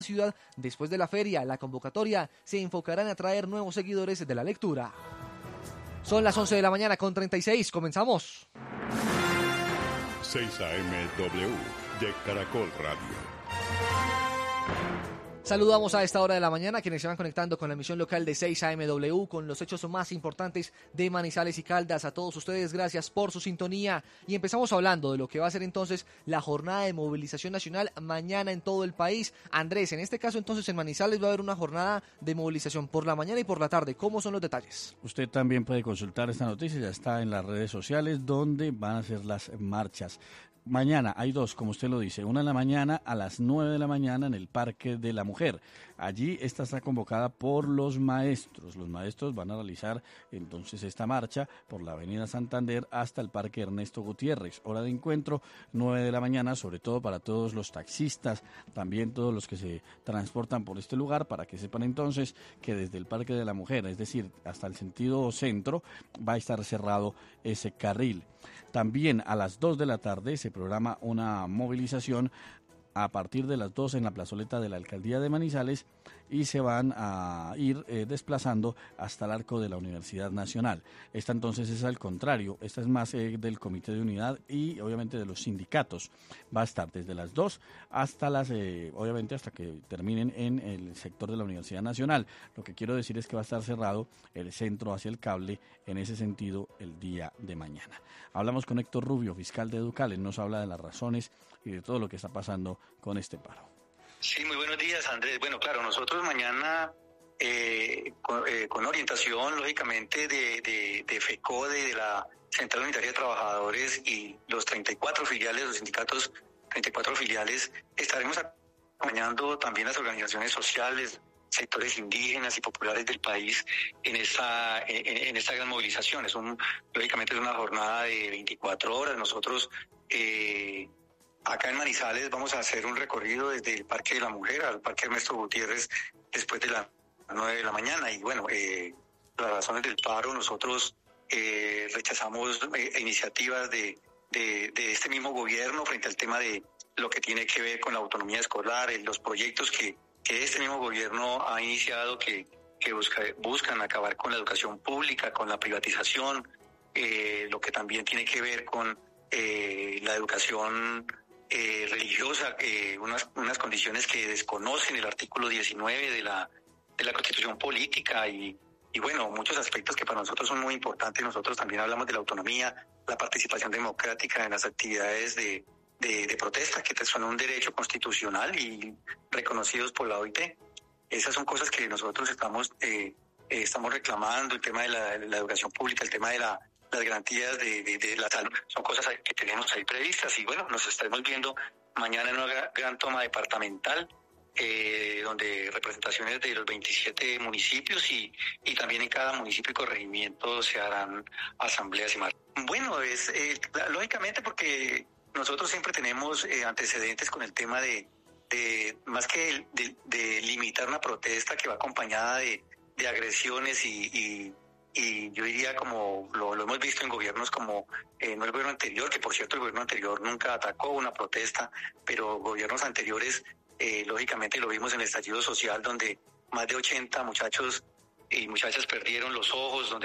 ciudad. Después de la feria, la convocatoria se enfocará en atraer nuevos seguidores de la lectura. Son las 11 de la mañana con 36, comenzamos. 6 AM W de Caracol Radio. Saludamos a esta hora de la mañana a quienes se van conectando con la emisión local de 6 AMW con los hechos más importantes de Manizales y Caldas. A todos ustedes, gracias por su sintonía. Y empezamos hablando de lo que va a ser entonces la jornada de movilización nacional mañana en todo el país. Andrés, en este caso entonces en Manizales va a haber una jornada de movilización por la mañana y por la tarde. ¿Cómo son los detalles? Usted también puede consultar esta noticia, ya está en las redes sociales donde van a ser las marchas. Mañana hay dos, como usted lo dice, una en la mañana a las 9 de la mañana en el Parque de la Mujer. Allí esta está convocada por los maestros. Los maestros van a realizar entonces esta marcha por la Avenida Santander hasta el Parque Ernesto Gutiérrez. Hora de encuentro, 9 de la mañana, sobre todo para todos los taxistas, también todos los que se transportan por este lugar, para que sepan entonces que desde el Parque de la Mujer, es decir, hasta el sentido centro, va a estar cerrado ese carril. También a las 2 de la tarde se programa una movilización a partir de las 2 en la plazoleta de la Alcaldía de Manizales y se van a ir desplazando hasta el arco de la Universidad Nacional. Esta entonces es al contrario, esta es más del Comité de Unidad y obviamente de los sindicatos. Va a estar desde las 2 hasta obviamente hasta que terminen en el sector de la Universidad Nacional. Lo que quiero decir es que va a estar cerrado el centro hacia el cable en ese sentido el día de mañana. Hablamos con Héctor Rubio, fiscal de Educal, él nos habla de las razones y de todo lo que está pasando con este paro. Sí, muy buenos días, Andrés. Bueno, claro, nosotros mañana con orientación, lógicamente, de FECODE, de la Central Unitaria de Trabajadores y los 34 filiales, los sindicatos 34 filiales, estaremos acompañando también las organizaciones sociales, sectores indígenas y populares del país en esta gran movilización. Lógicamente es una jornada de 24 horas. Nosotros acá en Manizales vamos a hacer un recorrido desde el Parque de la Mujer al Parque Ernesto Gutiérrez después de las 9 de la mañana. Y bueno, las razones del paro, nosotros rechazamos iniciativas de este mismo gobierno frente al tema de lo que tiene que ver con la autonomía escolar, los proyectos que este mismo gobierno ha iniciado que buscan acabar con la educación pública, con la privatización, lo que también tiene que ver con la educación religiosa, unas condiciones que desconocen el artículo 19 de la Constitución Política y bueno, muchos aspectos que para nosotros son muy importantes. Nosotros también hablamos de la autonomía, la participación democrática en las actividades de protesta, que son un derecho constitucional y reconocidos por la OIT. Esas son cosas que nosotros estamos reclamando, el tema de la educación pública, el tema de las garantías de la salud, son cosas que tenemos ahí previstas y bueno, nos estaremos viendo mañana en una gran toma departamental donde representaciones de los 27 municipios y también en cada municipio y corregimiento se harán asambleas y marchas. Bueno, lógicamente porque nosotros siempre tenemos antecedentes con el tema de más que de limitar una protesta que va acompañada de agresiones y yo diría como lo hemos visto en gobiernos como no el gobierno anterior, que por cierto el gobierno anterior nunca atacó una protesta, pero gobiernos anteriores lógicamente lo vimos en el estallido social donde más de 80 muchachos y muchachas perdieron los ojos, donde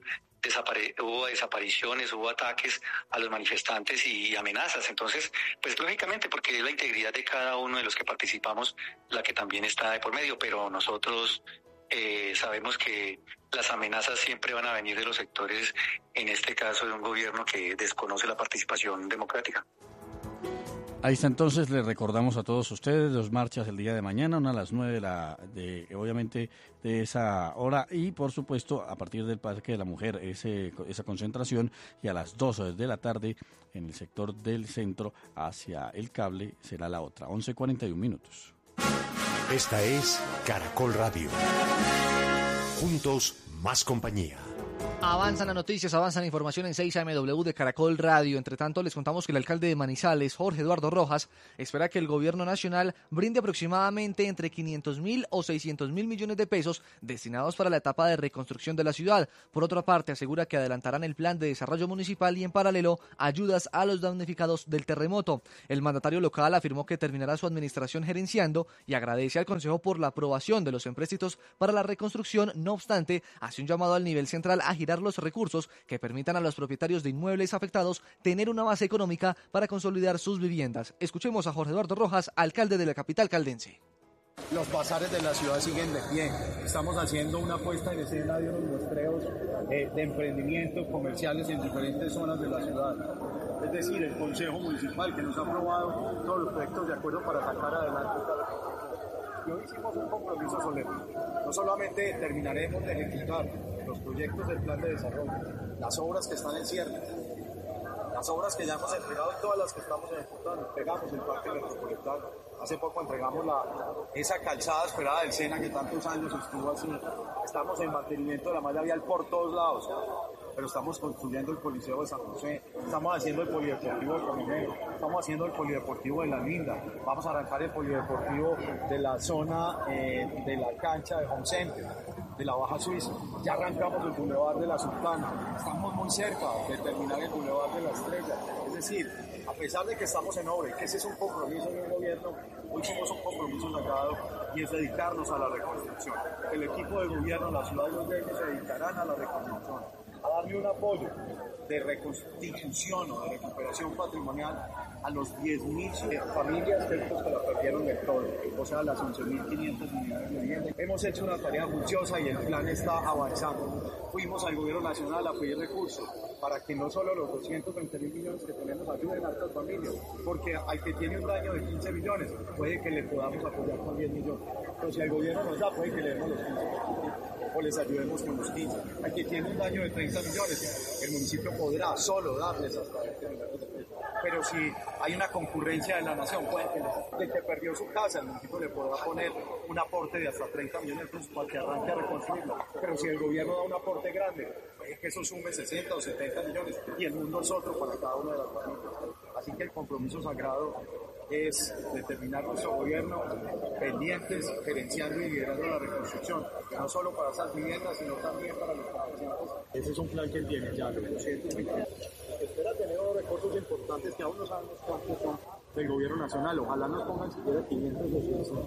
hubo desapariciones, hubo ataques a los manifestantes y amenazas. Entonces, pues lógicamente porque es la integridad de cada uno de los que participamos la que también está de por medio, pero nosotros sabemos que las amenazas siempre van a venir de los sectores, en este caso de un gobierno que desconoce la participación democrática. Ahí está, entonces le recordamos a todos ustedes 2 marchas el día de mañana, una a las 9 obviamente de esa hora y por supuesto a partir del Parque de la Mujer esa concentración y a las 2 de la tarde en el sector del centro hacia el cable será la otra, 11:41. Esta es Caracol Radio. Juntos, más compañía. Avanzan las noticias, avanzan la información en 6AMW de Caracol Radio. Entre tanto, les contamos que el alcalde de Manizales, Jorge Eduardo Rojas, espera que el gobierno nacional brinde aproximadamente entre 500.000 o 600.000 millones de pesos destinados para la etapa de reconstrucción de la ciudad. Por otra parte, asegura que adelantarán el plan de desarrollo municipal y, en paralelo, ayudas a los damnificados del terremoto. El mandatario local afirmó que terminará su administración gerenciando y agradece al Consejo por la aprobación de los empréstitos para la reconstrucción. No obstante, hace un llamado al nivel central a girar los recursos que permitan a los propietarios de inmuebles afectados tener una base económica para consolidar sus viviendas. Escuchemos a Jorge Eduardo Rojas, alcalde de la capital caldense. Los bazares de la ciudad siguen de pie. Estamos haciendo una puesta en escena de unos muestreos de emprendimientos comerciales en diferentes zonas de la ciudad. Es decir, el Consejo Municipal que nos ha aprobado todos los proyectos de acuerdo para sacar adelante y hoy hicimos un compromiso solemne. No solamente terminaremos de ejecutar los proyectos del plan de desarrollo, las obras que están en cierre, las obras que ya hemos entregado y todas las que estamos ejecutando. Entregamos el Parque Metropolitano, hace poco entregamos esa calzada esperada del Sena que tantos años estuvo así. Estamos en mantenimiento de la malla vial por todos lados, pero estamos construyendo el Coliseo de San José, estamos haciendo el Polideportivo de Cominero, estamos haciendo el Polideportivo de La Linda, vamos a arrancar el Polideportivo de la zona de la cancha de Home Center, de la Baja Suiza, ya arrancamos el Boulevard de la Sultana, estamos muy cerca de terminar el Boulevard de la Estrella, es decir, a pesar de que estamos en obra y que ese es un compromiso de un gobierno, hoy somos un compromiso sagrado y es dedicarnos a la reconstrucción. El equipo de gobierno, la ciudad y los gremios se dedicarán a la reconstrucción, a darle un apoyo de reconstitución o de recuperación patrimonial a los 10.000 familias que la perdieron del todo, o sea, las 11.500 unidades de vivienda. Hemos hecho una tarea juiciosa y el plan está avanzando. Fuimos al gobierno nacional a pedir recursos para que no solo los 220.000 millones que tenemos ayuden a estas familias, porque al que tiene un daño de 15 millones puede que le podamos apoyar con 10 millones. Pero si el gobierno nos da, puede que le demos los 15 millones o les ayudemos con los 15. Al que tiene un daño de 30 millones, el municipio podrá solo darles hasta 20 millones de pesos. Pero si hay una concurrencia de la nación, puede que el que perdió su casa, el municipio le podrá poner un aporte de hasta 30 millones de pesos para que arranque a reconstruirla. Pero si el gobierno da un aporte grande, puede que eso sume 60 o 70 millones y el mundo es otro para cada una de las familias. Así que el compromiso sagrado es determinar nuestro gobierno pendientes, gerenciando y liderando la reconstrucción, no solo para esas viviendas, sino también para los comerciantes. Ese es un plan que tiene ya, los 220. Espera tener recursos importantes que aún no sabemos cuántos son del gobierno nacional. Ojalá nos pongan siquiera 500 o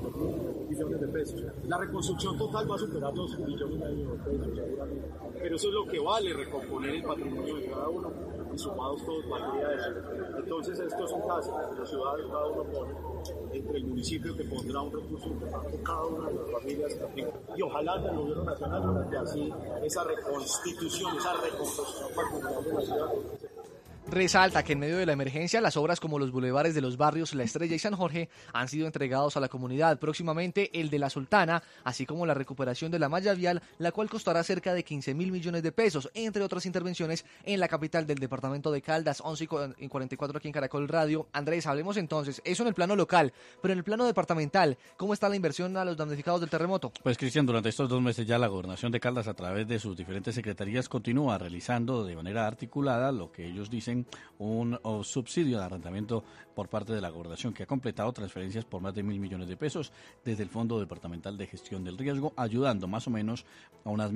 600 millones de pesos. La reconstrucción total va a superar los 1,5 millones de pesos, seguramente. Pero eso es lo que vale recomponer el patrimonio de cada uno y sumados todos valdría eso. Entonces esto es un caso, los ciudadanos cada uno pone entre el municipio que pondrá un recurso importante cada una de las familias y ojalá el gobierno nacional durante así esa reconstitución, esa reconstrucción patrimonial de la ciudad. Resalta que en medio de la emergencia, las obras como los bulevares de los barrios La Estrella y San Jorge han sido entregados a la comunidad. Próximamente el de La Sultana, así como la recuperación de la malla vial, la cual costará cerca de 15.000 millones de pesos, entre otras intervenciones en la capital del departamento de Caldas. 11:44 aquí en Caracol Radio. Andrés, hablemos entonces, eso en el plano local, pero en el plano departamental, ¿cómo está la inversión a los damnificados del terremoto? Pues Cristian, durante estos 2 meses ya la Gobernación de Caldas, a través de sus diferentes secretarías, continúa realizando de manera articulada lo que ellos dicen un subsidio de arrendamiento por parte de la Gobernación, que ha completado transferencias por más de 1.000 millones de pesos desde el Fondo Departamental de Gestión del Riesgo, ayudando más o menos a unas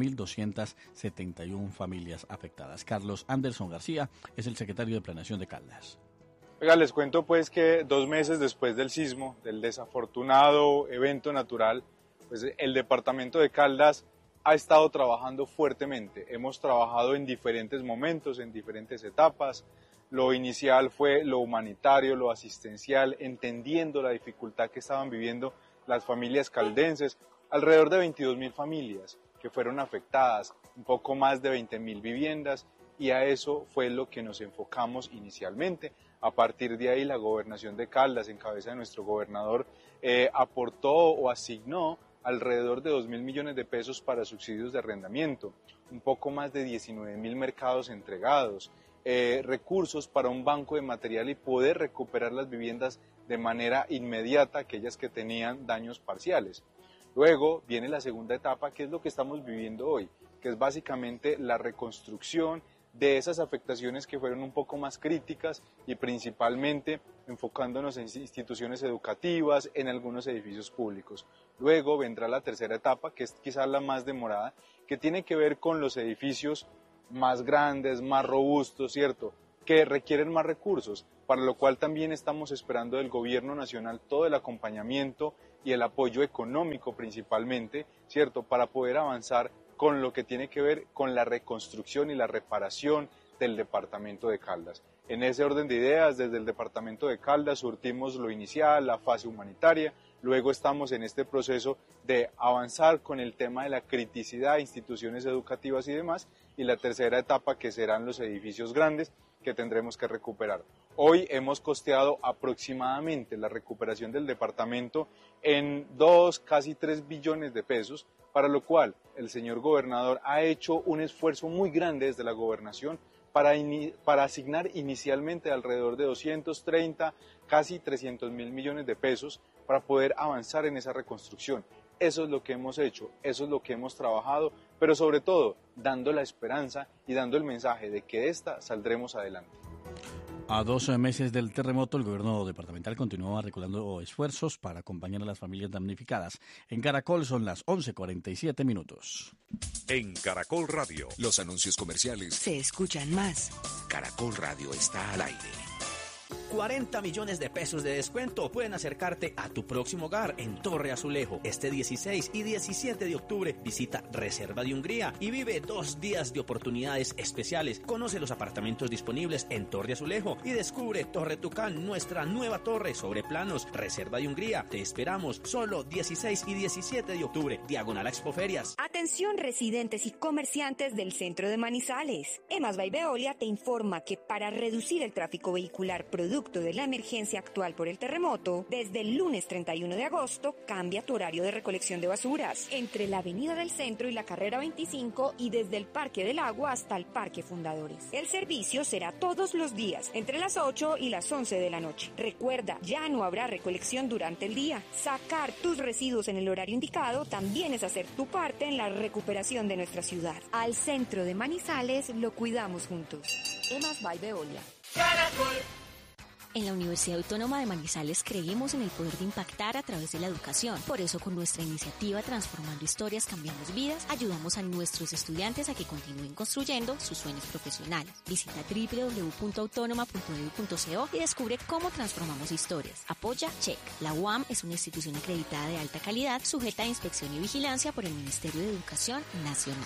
1.271 familias afectadas. Carlos Anderson García es el secretario de Planeación de Caldas. Oiga, les cuento pues que 2 meses después del sismo, del desafortunado evento natural, pues el departamento de Caldas ha estado trabajando fuertemente. Hemos trabajado en diferentes momentos, en diferentes etapas. Lo inicial fue lo humanitario, lo asistencial, entendiendo la dificultad que estaban viviendo las familias caldenses. Alrededor de 22.000 familias que fueron afectadas, un poco más de 20.000 viviendas, y a eso fue lo que nos enfocamos inicialmente. A partir de ahí, la Gobernación de Caldas, en cabeza de nuestro gobernador, aportó o asignó alrededor de 2.000 millones de pesos para subsidios de arrendamiento, un poco más de 19.000 mercados entregados, recursos para un banco de material y poder recuperar las viviendas de manera inmediata, aquellas que tenían daños parciales. Luego viene la segunda etapa, que es lo que estamos viviendo hoy, que es básicamente la reconstrucción de esas afectaciones que fueron un poco más críticas y principalmente enfocándonos en instituciones educativas, en algunos edificios públicos. Luego vendrá la tercera etapa, que es quizás la más demorada, que tiene que ver con los edificios más grandes, más robustos, ¿cierto?, que requieren más recursos, para lo cual también estamos esperando del gobierno nacional todo el acompañamiento y el apoyo económico principalmente, ¿cierto?, para poder avanzar con lo que tiene que ver con la reconstrucción y la reparación del departamento de Caldas. En ese orden de ideas, desde el departamento de Caldas surtimos lo inicial, la fase humanitaria, luego estamos en este proceso de avanzar con el tema de la criticidad de instituciones educativas y demás, y la tercera etapa que serán los edificios grandes que tendremos que recuperar. Hoy hemos costeado aproximadamente la recuperación del departamento en 2, casi 3 billones de pesos, para lo cual el señor gobernador ha hecho un esfuerzo muy grande desde la gobernación para asignar inicialmente alrededor de 230, casi 300 mil millones de pesos para poder avanzar en esa reconstrucción. Eso es lo que hemos hecho, eso es lo que hemos trabajado, pero sobre todo dando la esperanza y dando el mensaje de que de esta saldremos adelante. A 12 meses del terremoto, el gobierno departamental continúa articulando esfuerzos para acompañar a las familias damnificadas. En Caracol son las 11:47 minutos. En Caracol Radio, Los anuncios comerciales se escuchan más. Caracol Radio está al aire. 40 millones de pesos de descuento pueden acercarte a tu próximo hogar en Torre Azulejo. Este 16 y 17 de octubre visita Reserva de Hungría y vive 2 días de oportunidades especiales. Conoce los apartamentos disponibles en Torre Azulejo y descubre Torre Tucán, nuestra nueva torre sobre planos. Reserva de Hungría, te esperamos solo 16 y 17 de octubre, diagonal a Expoferias. Atención residentes y comerciantes del centro de Manizales. EMAS by Veolia te informa que para reducir el tráfico vehicular producto de la emergencia actual por el terremoto, desde el lunes 31 de agosto cambia tu horario de recolección de basuras entre la Avenida del Centro y la Carrera 25 y desde el Parque del Agua hasta el Parque Fundadores. El servicio será todos los días entre las 8 y las 11 de la noche. Recuerda, ya no habrá recolección durante el día. Sacar tus residuos en el horario indicado también es hacer tu parte en la recuperación de nuestra ciudad. Al centro de Manizales lo cuidamos juntos. EMAS by Veolia. Caracol. En la Universidad Autónoma de Manizales creemos en el poder de impactar a través de la educación. Por eso, con nuestra iniciativa Transformando Historias, Cambiamos Vidas, ayudamos a nuestros estudiantes a que continúen construyendo sus sueños profesionales. Visita www.autonoma.edu.co y descubre cómo transformamos historias. Apoya CHEC. La UAM es una institución acreditada de alta calidad, sujeta a inspección y vigilancia por el Ministerio de Educación Nacional.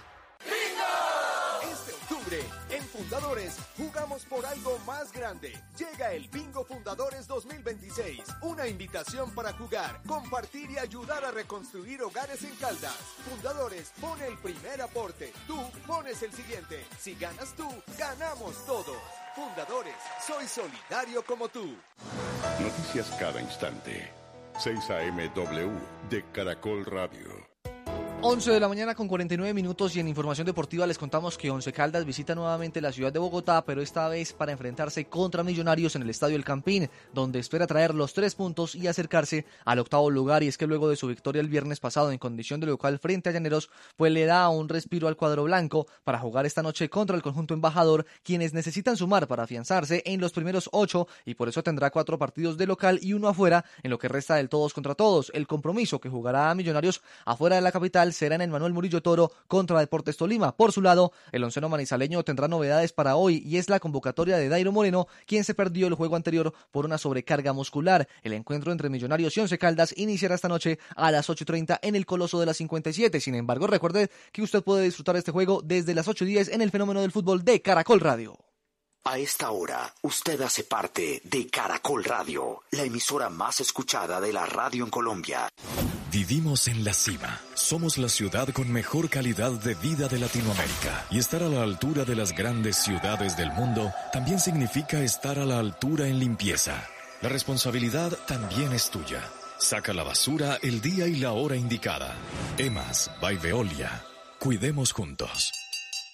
Este octubre, en Fundadores, jugamos por algo más grande. Llega el Bingo Fundadores 2026. Una invitación para jugar, compartir y ayudar a reconstruir hogares en Caldas. Fundadores pone el primer aporte. Tú pones el siguiente. Si ganas tú, ganamos todos. Fundadores, soy solidario como tú. Noticias cada instante. 6 AM/W de Caracol Radio. 11 de la mañana con 49 minutos y en información deportiva les contamos que Once Caldas visita nuevamente la ciudad de Bogotá, pero esta vez para enfrentarse contra Millonarios en el Estadio El Campín, donde espera traer los 3 puntos y acercarse al octavo lugar. Y es que luego de su victoria el viernes pasado en condición de local frente a Llaneros, pues le da un respiro al cuadro blanco para jugar esta noche contra el conjunto embajador, quienes necesitan sumar para afianzarse en los primeros 8 y por eso tendrá 4 partidos de local y 1 afuera en lo que resta del todos contra todos. El compromiso que jugará a Millonarios afuera de la capital será en el Manuel Murillo Toro contra Deportes Tolima. Por su lado, el onceno manizaleño tendrá novedades para hoy y es la convocatoria de Dairo Moreno, quien se perdió el juego anterior por una sobrecarga muscular. El encuentro entre Millonarios y Once Caldas iniciará esta noche a las 8:30 en el Coloso de la 57. Sin embargo, recuerde que usted puede disfrutar este juego desde las 8:10 en el Fenómeno del Fútbol de Caracol Radio. A esta hora, usted hace parte de Caracol Radio, la emisora más escuchada de la radio en Colombia. Vivimos en la cima. Somos la ciudad con mejor calidad de vida de Latinoamérica. Y estar a la altura de las grandes ciudades del mundo también significa estar a la altura en limpieza. La responsabilidad también es tuya. Saca la basura el día y la hora indicada. EMAS by Veolia. Cuidemos juntos.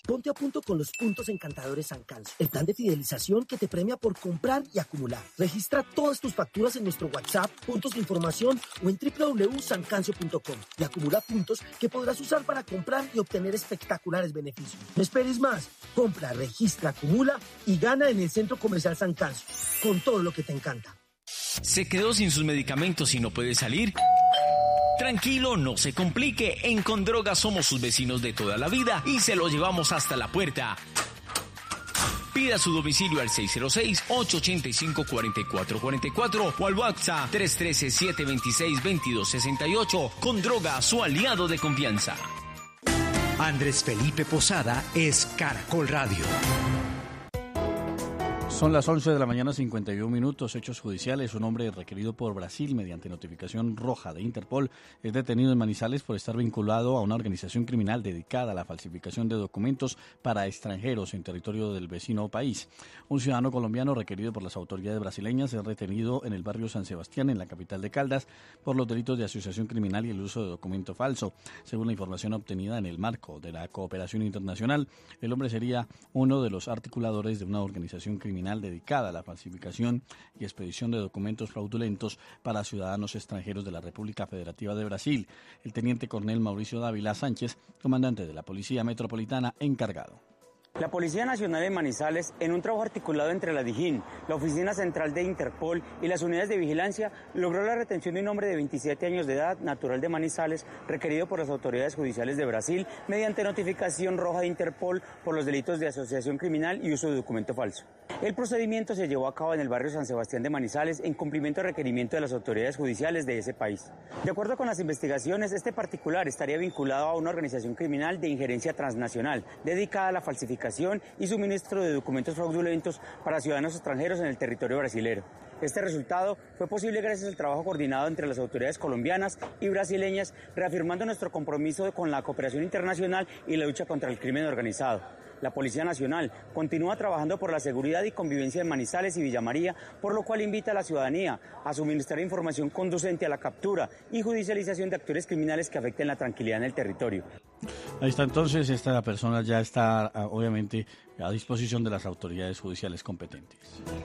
Ponte a punto con los puntos encantadores Sancanso, el plan de fidelización que te premia por comprar y acumular. Registra todas tus facturas en nuestro WhatsApp, puntos de información o en www.sancancio.com y acumula puntos que podrás usar para comprar y obtener espectaculares beneficios. No esperes más. Compra, registra, acumula y gana en el Centro Comercial Sancancio, con todo lo que te encanta. ¿Se quedó sin sus medicamentos y no puede salir? Tranquilo, no se complique. En Condroga somos sus vecinos de toda la vida y se lo llevamos hasta la puerta. Pida su domicilio al 606-885-4444 o al WhatsApp 313-726-2268. Condroga, su aliado de confianza. Andrés Felipe Posada es Caracol Radio. Son las 11 de la mañana, 51 minutos. Hechos judiciales. Un hombre requerido por Brasil mediante notificación roja de Interpol es detenido en Manizales por estar vinculado a una organización criminal dedicada a la falsificación de documentos para extranjeros en territorio del vecino país. Un ciudadano colombiano requerido por las autoridades brasileñas es retenido en el barrio San Sebastián, en la capital de Caldas, por los delitos de asociación criminal y el uso de documento falso. Según la información obtenida en el marco de la cooperación internacional, el hombre sería uno de los articuladores de una organización criminal dedicada a la falsificación y expedición de documentos fraudulentos para ciudadanos extranjeros de la República Federativa de Brasil. El teniente coronel Mauricio Dávila Sánchez, comandante de la Policía Metropolitana, encargado. La Policía Nacional de Manizales, en un trabajo articulado entre la DIJÍN, la Oficina Central de Interpol y las unidades de vigilancia, logró la retención de un hombre de 27 años de edad, natural de Manizales, requerido por las autoridades judiciales de Brasil mediante notificación roja de Interpol por los delitos de asociación criminal y uso de documento falso. El procedimiento se llevó a cabo en el barrio San Sebastián de Manizales en cumplimiento al requerimiento de las autoridades judiciales de ese país. De acuerdo con las investigaciones, este particular estaría vinculado a una organización criminal de injerencia transnacional dedicada a la falsificación y suministro de documentos fraudulentos para ciudadanos extranjeros en el territorio brasilero. Este resultado fue posible gracias al trabajo coordinado entre las autoridades colombianas y brasileñas, reafirmando nuestro compromiso con la cooperación internacional y la lucha contra el crimen organizado. La Policía Nacional continúa trabajando por la seguridad y convivencia en Manizales y Villa María, por lo cual invita a la ciudadanía a suministrar información conducente a la captura y judicialización de actores criminales que afecten la tranquilidad en el territorio. Ahí está, entonces, esta persona ya está obviamente a disposición de las autoridades judiciales competentes.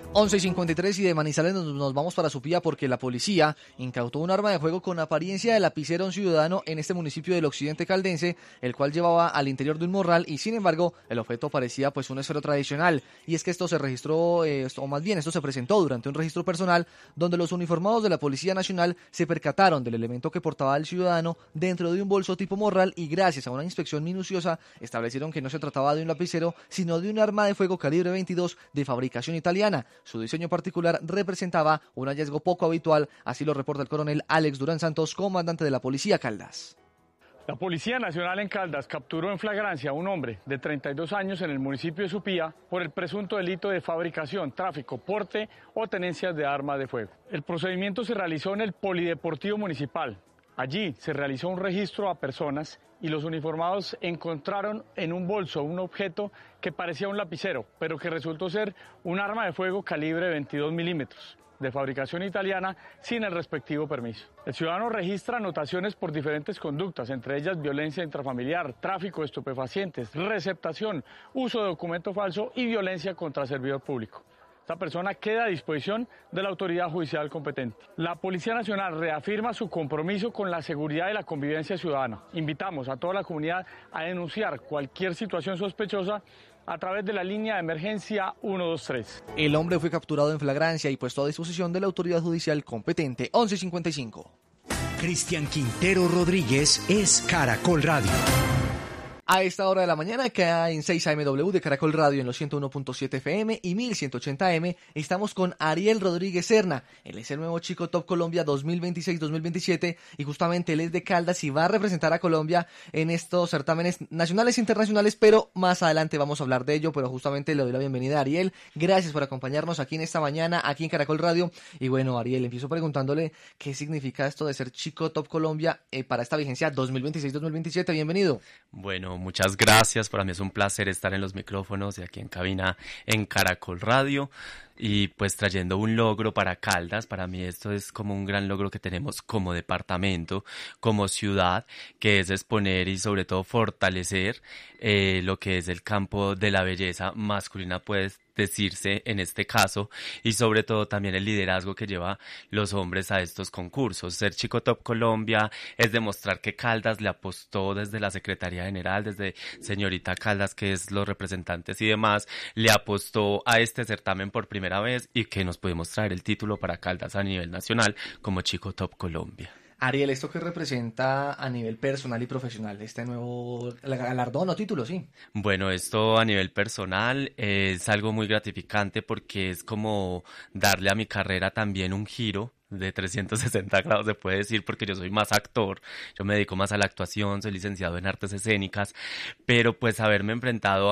11:53 y de Manizales nos vamos para Supía porque la policía incautó un arma de fuego con apariencia de lapicero a un ciudadano en este municipio del occidente caldense, el cual llevaba al interior de un morral y sin embargo el objeto parecía pues un esfero tradicional. Y es que esto se registró, o más bien esto se presentó durante un registro personal donde los uniformados de la Policía Nacional se percataron del elemento que portaba el ciudadano dentro de un bolso tipo morral y gracias a una inspección minuciosa establecieron que no se trataba de un lapicero sino de un arma de fuego calibre 22 de fabricación italiana. Su diseño particular representaba un hallazgo poco habitual, así lo reporta el coronel Alex Durán Santos, comandante de la Policía Caldas. La Policía Nacional en Caldas capturó en flagrancia a un hombre de 32 años en el municipio de Supía por el presunto delito de fabricación, tráfico, porte o tenencia de armas de fuego. El procedimiento se realizó en el Polideportivo Municipal. Allí se realizó un registro a personas y los uniformados encontraron en un bolso un objeto que parecía un lapicero, pero que resultó ser un arma de fuego calibre 22 milímetros. De fabricación italiana sin el respectivo permiso. El ciudadano registra anotaciones por diferentes conductas, entre ellas violencia intrafamiliar, tráfico de estupefacientes, receptación, uso de documento falso y violencia contra servidor público. Esta persona queda a disposición de la autoridad judicial competente. La Policía Nacional reafirma su compromiso con la seguridad y la convivencia ciudadana. Invitamos a toda la comunidad a denunciar cualquier situación sospechosa a través de la línea de emergencia 123. El hombre fue capturado en flagrancia y puesto a disposición de la autoridad judicial competente. 11:55. Cristian Quintero Rodríguez es Caracol Radio. A esta hora de la mañana, acá en 6AMW de Caracol Radio en los 101.7 FM y 1180M, estamos con Ariel Rodríguez Serna. Él es el nuevo Chico Top Colombia 2026-2027 y justamente él es de Caldas y va a representar a Colombia en estos certámenes nacionales e internacionales, pero más adelante vamos a hablar de ello, pero justamente le doy la bienvenida a Ariel. Gracias por acompañarnos aquí en esta mañana, aquí en Caracol Radio. Y bueno, Ariel, empiezo preguntándole qué significa esto de ser Chico Top Colombia para esta vigencia 2026-2027. Bienvenido. Bueno, muchas gracias. Para mí es un placer estar en los micrófonos y aquí en cabina en Caracol Radio. Y pues trayendo un logro para Caldas. Para mí esto es como un gran logro que tenemos como departamento, como ciudad, que es exponer y sobre todo fortalecer lo que es el campo de la belleza masculina, puede decirse en este caso, y sobre todo también el liderazgo que lleva los hombres a estos concursos. Ser Chico Top Colombia es demostrar que Caldas le apostó desde la Secretaría General, desde señorita Caldas, que es los representantes y demás, le apostó a este certamen por primera vez y que nos pudimos traer el título para Caldas a nivel nacional como Chico Top Colombia. Ariel, ¿esto qué representa a nivel personal y profesional? Este nuevo galardón o título, sí. Bueno, esto a nivel personal es algo muy gratificante porque es como darle a mi carrera también un giro de 360 grados, se puede decir, porque yo soy más actor, yo me dedico más a la actuación, soy licenciado en artes escénicas, pero pues haberme enfrentado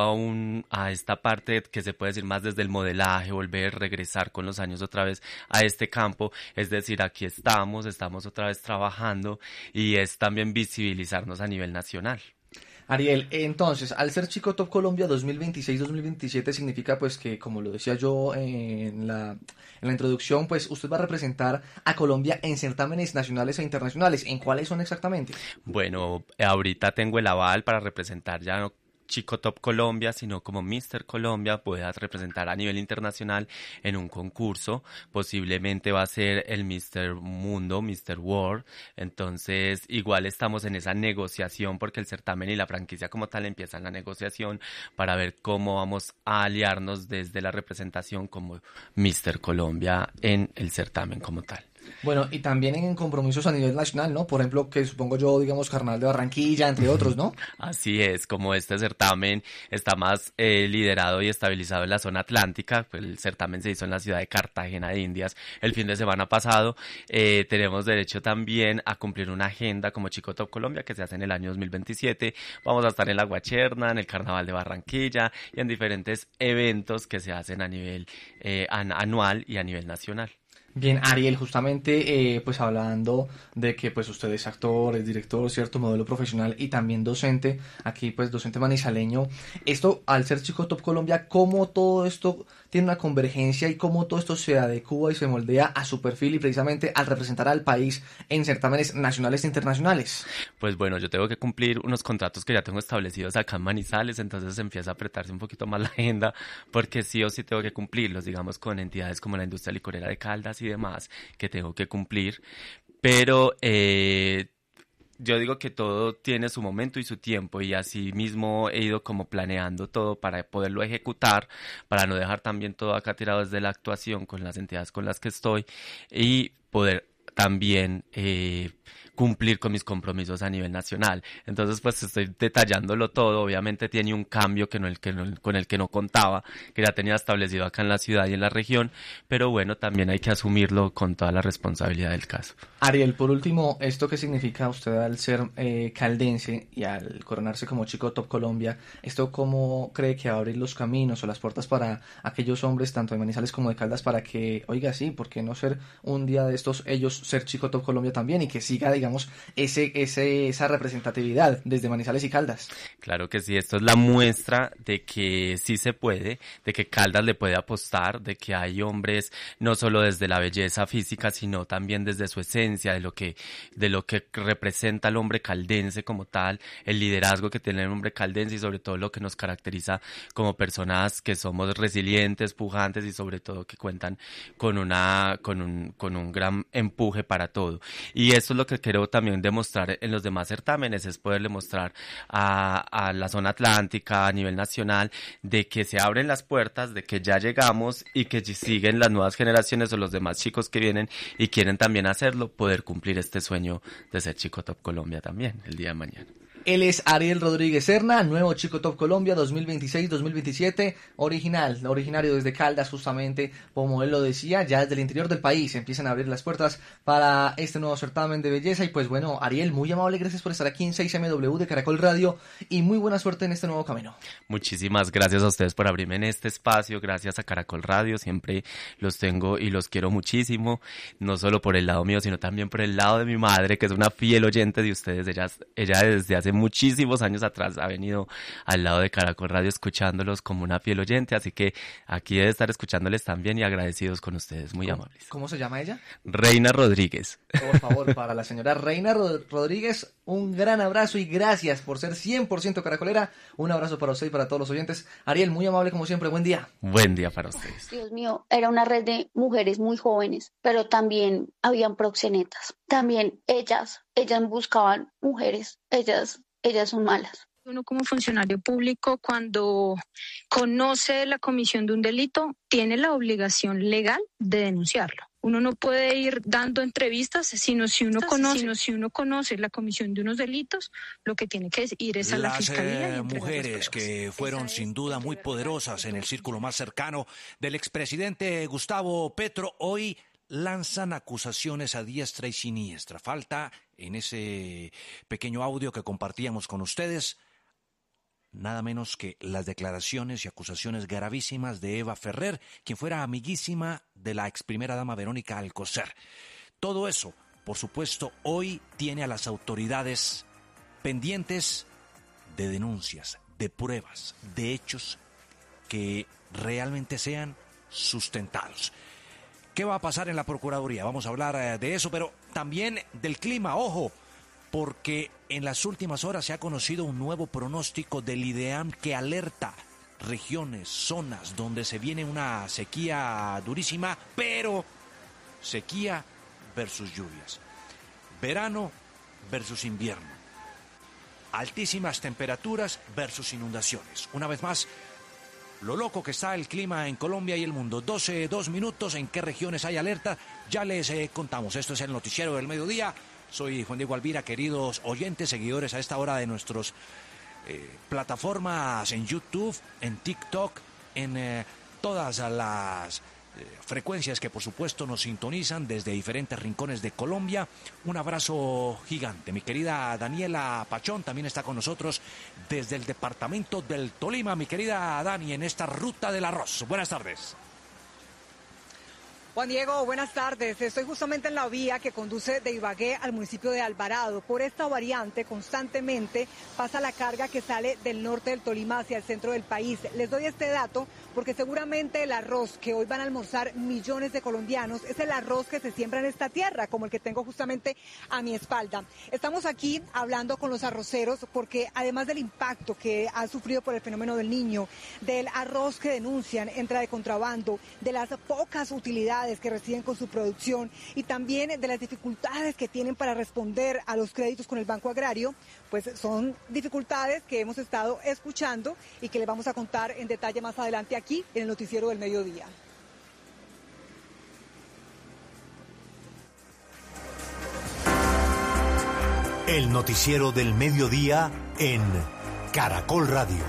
a esta parte que se puede decir más desde el modelaje, regresar con los años otra vez a este campo, es decir, aquí estamos otra vez trabajando y es también visibilizarnos a nivel nacional. Ariel, entonces, al ser Chico Top Colombia 2026-2027 significa pues que, como lo decía yo en la introducción, pues usted va a representar a Colombia en certámenes nacionales e internacionales. ¿En cuáles son exactamente? Bueno, ahorita tengo el aval para representar ya no Chico Top Colombia, sino como Mr. Colombia, puedas representar a nivel internacional en un concurso. Posiblemente va a ser el Mr. Mundo, Mr. World. Entonces, igual estamos en esa negociación porque el certamen y la franquicia como tal empiezan la negociación para ver cómo vamos a aliarnos desde la representación como Mr. Colombia en el certamen como tal. Bueno, y también en compromisos a nivel nacional, ¿no? Por ejemplo, que supongo yo, digamos, Carnaval de Barranquilla, entre otros, ¿no? Así es, como este certamen está más liderado y estabilizado en la zona atlántica, pues el certamen se hizo en la ciudad de Cartagena de Indias el fin de semana pasado, tenemos derecho también a cumplir una agenda como Chico Top Colombia que se hace en el año 2027, vamos a estar en la Guacherna, en el Carnaval de Barranquilla y en diferentes eventos que se hacen a nivel anual y a nivel nacional. Bien, Ariel, justamente pues hablando de que pues usted es actor, es director, cierto, modelo profesional y también docente, aquí pues docente manizaleño, esto al ser Chico Top Colombia, ¿cómo todo esto tiene una convergencia y cómo todo esto se adecua y se moldea a su perfil y precisamente al representar al país en certámenes nacionales e internacionales? Pues bueno, yo tengo que cumplir unos contratos que ya tengo establecidos acá en Manizales, entonces empieza a apretarse un poquito más la agenda porque sí o sí tengo que cumplirlos, digamos, con entidades como la industria licorera de Caldas y demás que tengo que cumplir, pero yo digo que todo tiene su momento y su tiempo y así mismo he ido como planeando todo para poderlo ejecutar, para no dejar también todo acá tirado desde la actuación con las entidades con las que estoy y poder también cumplir con mis compromisos a nivel nacional. Entonces pues estoy detallándolo todo, obviamente tiene un cambio con el que no contaba, que ya tenía establecido acá en la ciudad y en la región, pero bueno, también hay que asumirlo con toda la responsabilidad del caso. Ariel, por último, ¿esto qué significa usted al ser caldense y al coronarse como Chico Top Colombia? ¿Esto cómo cree que va a abrir los caminos o las puertas para aquellos hombres, tanto de Manizales como de Caldas, para que, oiga, sí, ¿por qué no ser un día de estos ellos ser Chico Top Colombia también y que siga, digamos, esa representatividad desde Manizales y Caldas? Claro que sí, esto es la muestra de que sí se puede, de que Caldas le puede apostar, de que hay hombres no solo desde la belleza física, sino también desde su esencia, de lo que representa el hombre caldense como tal, el liderazgo que tiene el hombre caldense y sobre todo lo que nos caracteriza como personas que somos resilientes, pujantes y sobre todo que cuentan con un gran empuje para todo. Y eso es lo que quiero también demostrar en los demás certámenes, es poderle mostrar a la zona atlántica, a nivel nacional, de que se abren las puertas, de que ya llegamos y que siguen las nuevas generaciones o los demás chicos que vienen y quieren también hacerlo, poder cumplir este sueño de ser Chico Top Colombia también el día de mañana. Él es Ariel Rodríguez Serna, nuevo Chico Top Colombia 2026-2027, originario desde Caldas justamente, como él lo decía, ya desde el interior del país empiezan a abrir las puertas para este nuevo certamen de belleza y pues bueno, Ariel, muy amable, gracias por estar aquí en 6MW de Caracol Radio y muy buena suerte en este nuevo camino. Muchísimas gracias a ustedes por abrirme en este espacio, gracias a Caracol Radio, siempre los tengo y los quiero muchísimo, no solo por el lado mío, sino también por el lado de mi madre, que es una fiel oyente de ustedes, ella desde hace muchísimos años atrás ha venido al lado de Caracol Radio escuchándolos como una fiel oyente, así que aquí debe estar escuchándoles también y agradecidos con ustedes, muy amables. ¿Cómo se llama ella? Reina Rodríguez. Por favor, para la señora Reina Rodríguez, un gran abrazo y gracias por ser 100% caracolera. Un abrazo para usted y para todos los oyentes. Ariel, muy amable como siempre, buen día. Buen día para ustedes. Dios mío, era una red de mujeres muy jóvenes, pero también habían proxenetas. También ellas buscaban mujeres, ellas son malas. Uno como funcionario público, cuando conoce la comisión de un delito, tiene la obligación legal de denunciarlo. Uno no puede ir dando entrevistas, sino si uno conoce la comisión de unos delitos, lo que tiene que ir es a la fiscalía. Las mujeres que fueron sin duda muy poderosas en el círculo más cercano del expresidente Gustavo Petro, hoy lanzan acusaciones a diestra y siniestra. Falta en ese pequeño audio que compartíamos con ustedes nada menos que las declaraciones y acusaciones gravísimas de Eva Ferrer, quien fuera amiguísima de la ex primera dama Verónica Alcocer. Todo eso, por supuesto, hoy tiene a las autoridades pendientes de denuncias, de pruebas, de hechos que realmente sean sustentados. ¿Qué va a pasar en la Procuraduría? Vamos a hablar de eso, pero también del clima, ojo, porque en las últimas horas se ha conocido un nuevo pronóstico del IDEAM que alerta regiones, zonas donde se viene una sequía durísima, pero sequía versus lluvias, verano versus invierno, altísimas temperaturas versus inundaciones. Una vez más, lo loco que está el clima en Colombia y el mundo. 2 minutos, ¿en qué regiones hay alerta? Ya les contamos. Esto es el Noticiero del Mediodía. Soy Juan Diego Alvira, queridos oyentes, seguidores a esta hora de nuestras plataformas en YouTube, en TikTok, en todas las frecuencias que por supuesto nos sintonizan desde diferentes rincones de Colombia. Un abrazo gigante. Mi querida Daniela Pachón también está con nosotros desde el departamento del Tolima. Mi querida Dani, en esta ruta del arroz. Buenas tardes. Juan Diego, buenas tardes. Estoy justamente en la vía que conduce de Ibagué al municipio de Alvarado. Por esta variante constantemente pasa la carga que sale del norte del Tolima hacia el centro del país. Les doy este dato porque seguramente el arroz que hoy van a almorzar millones de colombianos es el arroz que se siembra en esta tierra, como el que tengo justamente a mi espalda. Estamos aquí hablando con los arroceros porque además del impacto que ha sufrido por el fenómeno del Niño, del arroz que denuncian entra de contrabando, de las pocas utilidades que reciben con su producción y también de las dificultades que tienen para responder a los créditos con el Banco Agrario, pues son dificultades que hemos estado escuchando y que les vamos a contar en detalle más adelante aquí en el Noticiero del Mediodía. El Noticiero del Mediodía en Caracol Radio.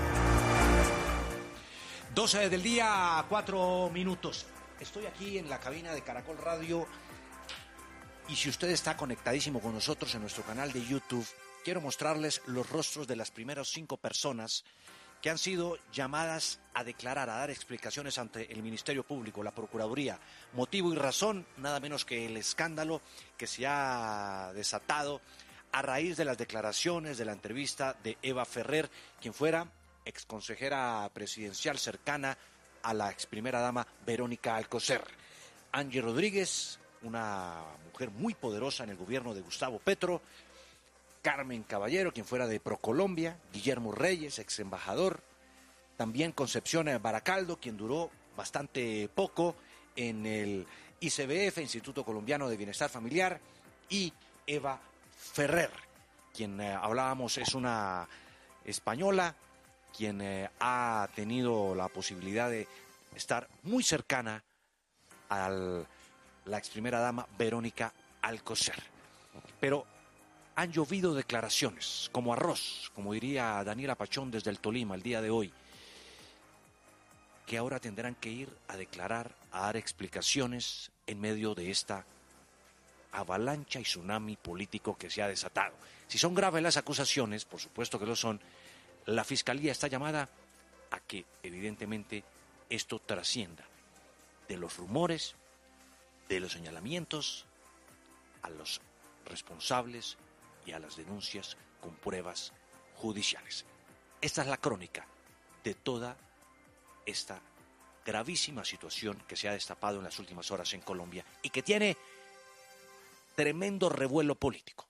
12 del día, 4 minutos. Estoy aquí en la cabina de Caracol Radio y si usted está conectadísimo con nosotros en nuestro canal de YouTube, quiero mostrarles los rostros de las primeras 5 personas que han sido llamadas a declarar, a dar explicaciones ante el Ministerio Público, la Procuraduría. Motivo y razón, nada menos que el escándalo que se ha desatado a raíz de las declaraciones de la entrevista de Eva Ferrer, quien fuera exconsejera presidencial cercana a la ex primera dama Verónica Alcocer. Angie Rodríguez, una mujer muy poderosa en el gobierno de Gustavo Petro. Carmen Caballero, quien fuera de Procolombia. Guillermo Reyes, ex embajador. También Concepción Baracaldo, quien duró bastante poco en el ICBF, Instituto Colombiano de Bienestar Familiar. Y Eva Ferrer, quien hablábamos es una española, quien ha tenido la posibilidad de estar muy cercana a la ex primera dama Verónica Alcocer. Pero han llovido declaraciones, como arroz, como diría Daniela Pachón desde el Tolima el día de hoy, que ahora tendrán que ir a declarar, a dar explicaciones en medio de esta avalancha y tsunami político que se ha desatado. Si son graves las acusaciones, por supuesto que lo son, la Fiscalía está llamada a que, evidentemente, esto trascienda de los rumores, de los señalamientos, a los responsables y a las denuncias con pruebas judiciales. Esta es la crónica de toda esta gravísima situación que se ha destapado en las últimas horas en Colombia y que tiene tremendo revuelo político.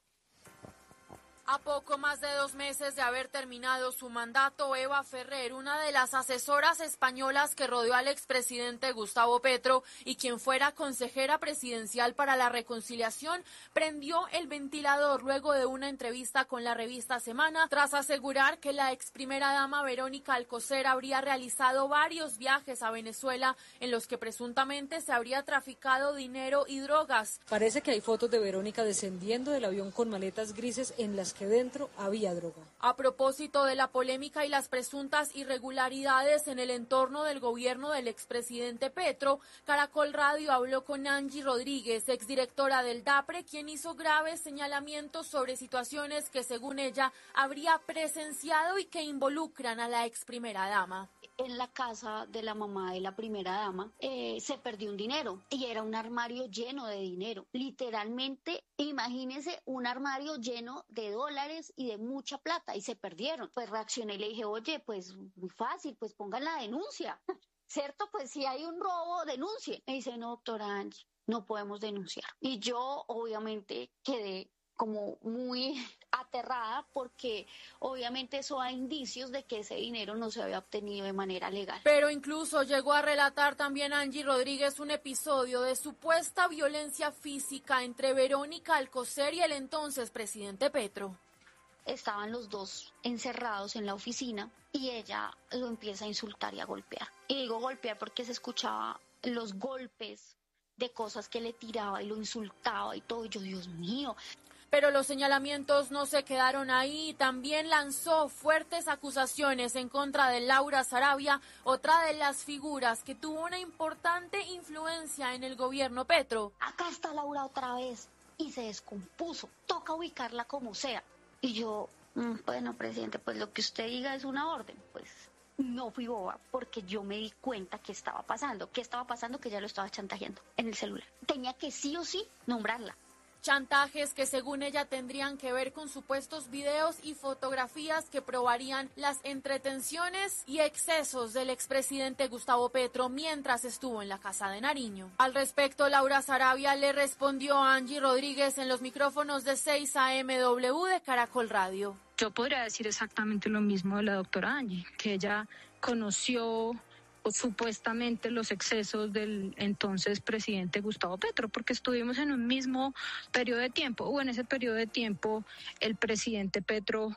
A poco más de 2 meses de haber terminado su mandato, Eva Ferrer, una de las asesoras españolas que rodeó al expresidente Gustavo Petro y quien fuera consejera presidencial para la reconciliación, prendió el ventilador luego de una entrevista con la revista Semana, tras asegurar que la ex primera dama Verónica Alcocer habría realizado varios viajes a Venezuela en los que presuntamente se habría traficado dinero y drogas. Parece que hay fotos de Verónica descendiendo del avión con maletas grises en las que dentro había droga. A propósito de la polémica y las presuntas irregularidades en el entorno del gobierno del expresidente Petro, Caracol Radio habló con Angie Rodríguez, exdirectora del DAPRE, quien hizo graves señalamientos sobre situaciones que, según ella, habría presenciado y que involucran a la ex primera dama. En la casa de la mamá de la primera dama se perdió un dinero y era un armario lleno de dinero. Literalmente, imagínense un armario lleno de dólares y de mucha plata y se perdieron. Pues reaccioné y le dije, oye, pues muy fácil, pues pongan la denuncia. ¿Cierto? Pues si hay un robo, denuncie. Me dice, no, doctora Angie, no podemos denunciar. Y yo obviamente quedé como muy aterrada porque obviamente eso da indicios de que ese dinero no se había obtenido de manera legal. Pero incluso llegó a relatar también Angie Rodríguez un episodio de supuesta violencia física entre Verónica Alcocer y el entonces presidente Petro. Estaban los dos encerrados en la oficina y ella lo empieza a insultar y a golpear. Y digo golpear porque se escuchaba los golpes de cosas que le tiraba y lo insultaba y todo. Y yo, Dios mío. Pero los señalamientos no se quedaron ahí. También lanzó fuertes acusaciones en contra de Laura Sarabia, otra de las figuras que tuvo una importante influencia en el gobierno Petro. Acá está Laura otra vez y se descompuso. Toca ubicarla como sea. Y yo, bueno, presidente, pues lo que usted diga es una orden. Pues no fui boba porque yo me di cuenta que estaba pasando. ¿Qué estaba pasando? Que ya lo estaba chantajeando en el celular. Tenía que sí o sí nombrarla. Chantajes que según ella tendrían que ver con supuestos videos y fotografías que probarían las entretenciones y excesos del expresidente Gustavo Petro mientras estuvo en la Casa de Nariño. Al respecto, Laura Sarabia le respondió a Angie Rodríguez en los micrófonos de 6 AMW de Caracol Radio. Yo podría decir exactamente lo mismo de la doctora Angie, que ella conoció supuestamente los excesos del entonces presidente Gustavo Petro, porque estuvimos en un mismo periodo de tiempo, o en ese periodo de tiempo el presidente Petro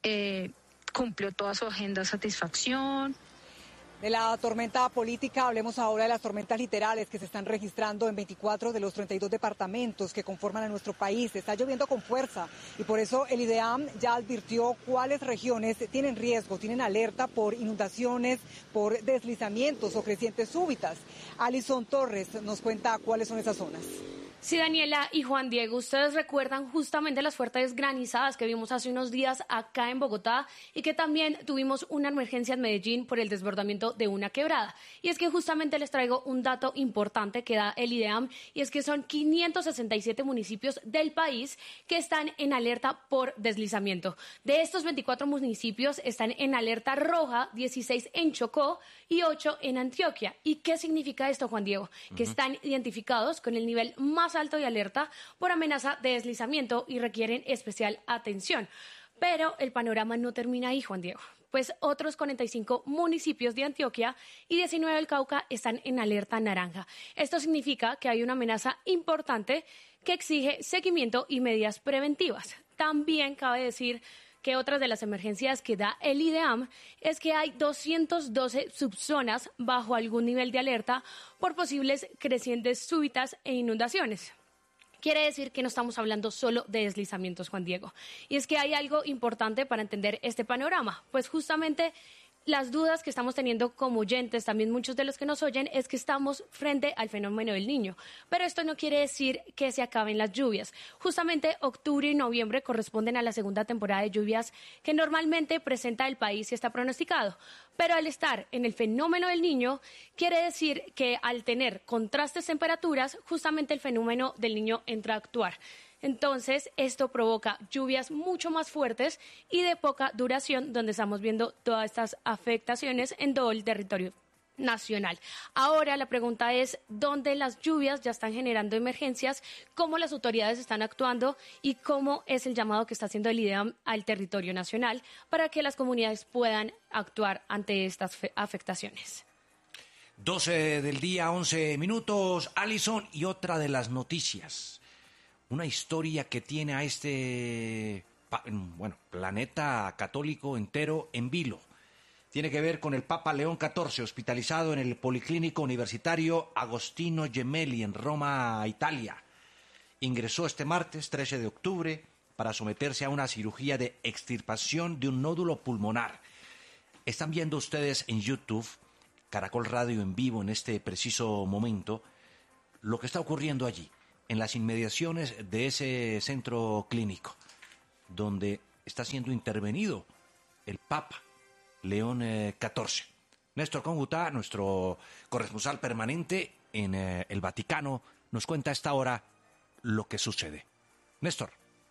cumplió toda su agenda de satisfacción. De la tormenta política, hablemos ahora de las tormentas literales que se están registrando en 24 de los 32 departamentos que conforman a nuestro país. Está lloviendo con fuerza y por eso el IDEAM ya advirtió cuáles regiones tienen riesgo, tienen alerta por inundaciones, por deslizamientos o crecientes súbitas. Alison Torres nos cuenta cuáles son esas zonas. Sí, Daniela y Juan Diego, ustedes recuerdan justamente las fuertes granizadas que vimos hace unos días acá en Bogotá y que también tuvimos una emergencia en Medellín por el desbordamiento de una quebrada. Y es que justamente les traigo un dato importante que da el IDEAM y es que son 567 municipios del país que están en alerta por deslizamiento. De estos 24 municipios están en alerta roja, 16 en Chocó y 8 en Antioquia. ¿Y qué significa esto, Juan Diego? Que están identificados con el nivel más alto de alerta por amenaza de deslizamiento y requieren especial atención. Pero el panorama no termina ahí, Juan Diego, pues otros 45 municipios de Antioquia y 19 del Cauca están en alerta naranja. Esto significa que hay una amenaza importante que exige seguimiento y medidas preventivas. También cabe decir que otras de las emergencias que da el IDEAM es que hay 212 subzonas bajo algún nivel de alerta por posibles crecientes súbitas e inundaciones. Quiere decir que no estamos hablando solo de deslizamientos, Juan Diego. Y es que hay algo importante para entender este panorama, pues justamente las dudas que estamos teniendo como oyentes, también muchos de los que nos oyen, es que estamos frente al fenómeno del Niño. Pero esto no quiere decir que se acaben las lluvias. Justamente octubre y noviembre corresponden a la segunda temporada de lluvias que normalmente presenta el país y está pronosticado. Pero al estar en el fenómeno del Niño, quiere decir que al tener contrastes temperaturas, justamente el fenómeno del Niño entra a actuar. Entonces, esto provoca lluvias mucho más fuertes y de poca duración, donde estamos viendo todas estas afectaciones en todo el territorio nacional. Ahora la pregunta es, ¿dónde las lluvias ya están generando emergencias? ¿Cómo las autoridades están actuando? ¿Y cómo es el llamado que está haciendo el IDEAM al territorio nacional para que las comunidades puedan actuar ante estas afectaciones? 12 del día, 11 minutos, Alison, y otra de las noticias. Una historia que tiene a este, planeta católico entero en vilo. Tiene que ver con el Papa León XIV, hospitalizado en el Policlínico Universitario Agostino Gemelli en Roma, Italia. Ingresó este martes 13 de octubre para someterse a una cirugía de extirpación de un nódulo pulmonar. Están viendo ustedes en YouTube, Caracol Radio en vivo en este preciso momento, lo que está ocurriendo allí, en las inmediaciones de ese centro clínico, donde está siendo intervenido el Papa León XIV. Néstor Congutá, nuestro corresponsal permanente en el Vaticano, nos cuenta a esta hora lo que sucede. Néstor.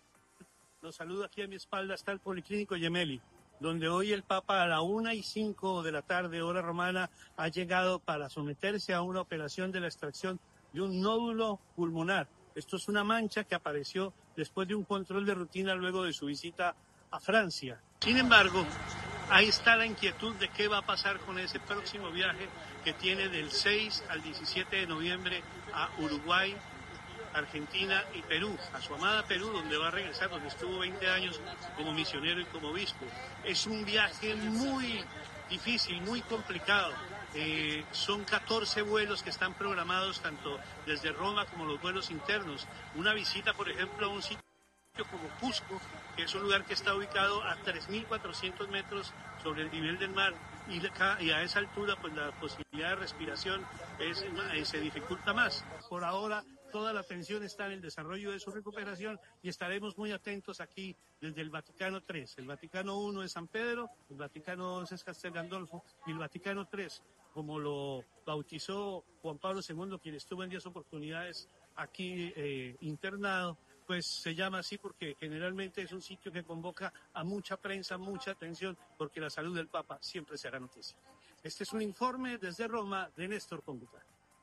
Los saludo, aquí a mi espalda está el Policlínico Gemelli, donde hoy el Papa a la 1:05 de la tarde, hora romana, ha llegado para someterse a una operación de la extracción de un nódulo pulmonar. Esto es una mancha que apareció después de un control de rutina luego de su visita a Francia. Sin embargo, ahí está la inquietud de qué va a pasar con ese próximo viaje que tiene del 6 al 17 de noviembre a Uruguay, Argentina y Perú, a su amada Perú, donde va a regresar, donde estuvo 20 años como misionero y como obispo. Es un viaje muy difícil, muy complicado. Son 14 vuelos que están programados tanto desde Roma como los vuelos internos. Una visita, por ejemplo, a un sitio como Cusco, que es un lugar que está ubicado a 3.400 metros sobre el nivel del mar, y a esa altura pues la posibilidad de respiración se dificulta más. Por ahora toda la atención está en el desarrollo de su recuperación y estaremos muy atentos aquí desde el Vaticano III. El Vaticano I es San Pedro, el Vaticano II es Castel Gandolfo y el Vaticano III, como lo bautizó Juan Pablo II, quien estuvo en 10 oportunidades aquí internado, pues se llama así porque generalmente es un sitio que convoca a mucha prensa, mucha atención, porque la salud del Papa siempre será noticia. Este es un informe desde Roma de Néstor Congutá.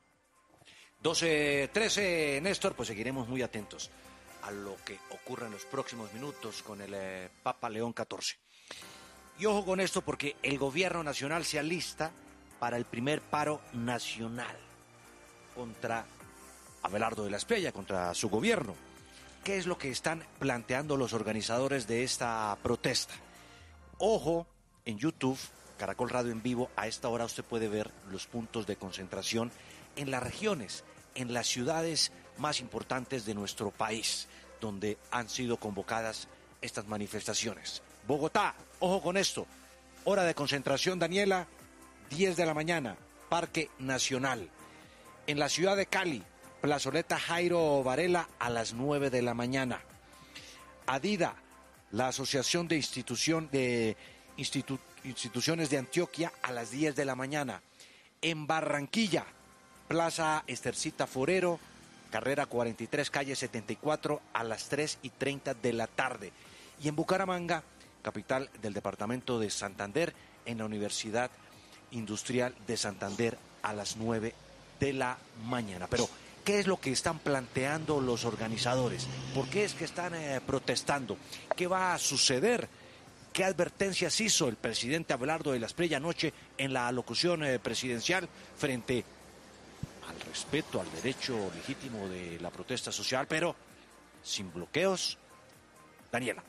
12:13, Néstor, pues seguiremos muy atentos a lo que ocurra en los próximos minutos con el Papa León XIV. Y ojo con esto porque el gobierno nacional se alista para el primer paro nacional contra Abelardo de la Espriella, contra su gobierno. ¿Qué es lo que están planteando los organizadores de esta protesta? Ojo, en YouTube, Caracol Radio en vivo, a esta hora usted puede ver los puntos de concentración en las regiones, en las ciudades más importantes de nuestro país, donde han sido convocadas estas manifestaciones. Bogotá, ojo con esto, hora de concentración, Daniela, 10 de la mañana, Parque Nacional. En la ciudad de Cali, Plazoleta Jairo Varela a las 9 de la mañana. ADIDA, la Asociación de Instituciones de Antioquia, a las 10 de la mañana. En Barranquilla, Plaza Estercita Forero, carrera 43, calle 74, a las 3:30 de la tarde. Y en Bucaramanga, capital del departamento de Santander, en la Universidad Industrial de Santander, a las 9 de la mañana. Pero, ¿qué es lo que están planteando los organizadores? ¿Por qué es que están protestando? ¿Qué va a suceder? ¿Qué advertencias hizo el presidente Abelardo de la Espriella anoche en la alocución presidencial frente al respeto al derecho legítimo de la protesta social, pero sin bloqueos? Daniela.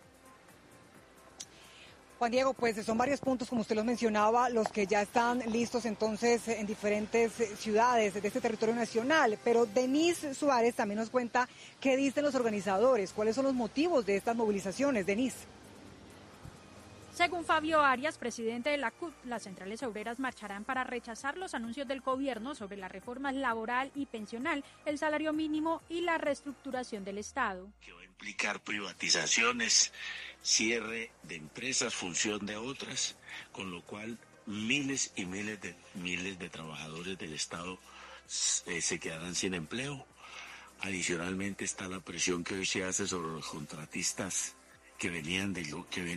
Juan Diego, pues son varios puntos, como usted los mencionaba, los que ya están listos entonces en diferentes ciudades de este territorio nacional. Pero Denise Suárez también nos cuenta qué dicen los organizadores, cuáles son los motivos de estas movilizaciones. Denise. Según Fabio Arias, presidente de la CUT, las centrales obreras marcharán para rechazar los anuncios del gobierno sobre las reformas laboral y pensional, el salario mínimo y la reestructuración del Estado. Que va a implicar privatizaciones, cierre de empresas, función de otras, con lo cual miles y miles de trabajadores del Estado se quedarán sin empleo. Adicionalmente está la presión que hoy se hace sobre los contratistas que vienen del